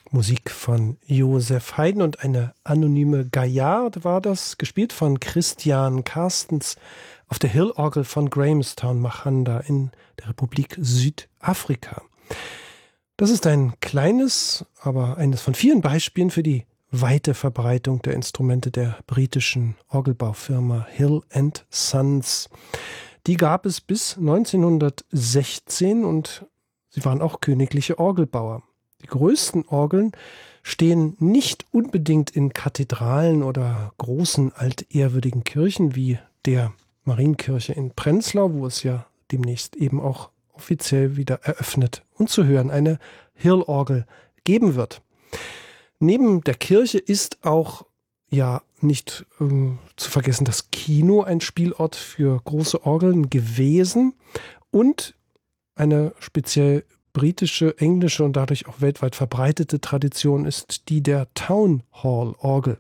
Musik von Joseph Haydn und eine anonyme Gaillard war das, gespielt von Christian Carstens auf der Hill-Orgel von Grahamstown, Machanda in der Republik Südafrika. Das ist ein kleines, aber eines von vielen Beispielen für die weite Verbreitung der Instrumente der britischen Orgelbaufirma Hill & Sons. Die gab es bis 1916 und sie waren auch königliche Orgelbauer. Die größten Orgeln stehen nicht unbedingt in Kathedralen oder großen altehrwürdigen Kirchen wie der Marienkirche in Prenzlau, wo es ja demnächst eben auch offiziell wieder eröffnet und zu hören eine Hill-Orgel geben wird. Neben der Kirche ist auch nicht zu vergessen das Kino ein Spielort für große Orgeln gewesen und eine speziell britische, englische und dadurch auch weltweit verbreitete Tradition ist die der Town Hall Orgel.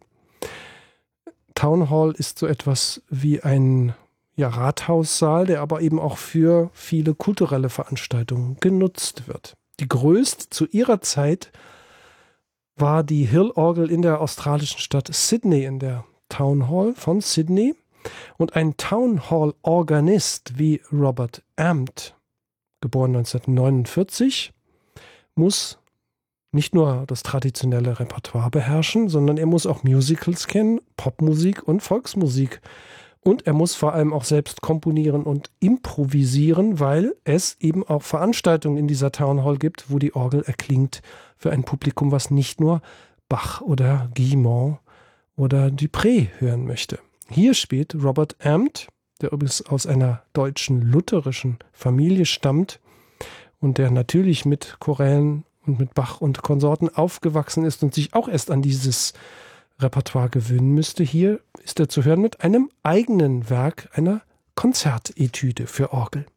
Town Hall ist so etwas wie ein Rathaussaal, der aber eben auch für viele kulturelle Veranstaltungen genutzt wird. Die größte zu ihrer Zeit war die Hill-Orgel in der australischen Stadt Sydney, in der Town Hall von Sydney. Und ein Town Hall-Organist wie Robert Ampt, geboren 1949, muss nicht nur das traditionelle Repertoire beherrschen, sondern er muss auch Musicals kennen, Popmusik und Volksmusik. Und er muss vor allem auch selbst komponieren und improvisieren, weil es eben auch Veranstaltungen in dieser Town Hall gibt, wo die Orgel erklingt für ein Publikum, was nicht nur Bach oder Guillemot oder Dupré hören möchte. Hier spielt Robert Ampt, der übrigens aus einer deutschen lutherischen Familie stammt und der natürlich mit Chorälen und mit Bach und Konsorten aufgewachsen ist und sich auch erst an dieses Repertoire gewöhnen müsste. Hier ist er zu hören mit einem eigenen Werk, einer Konzertetüde für Orgel.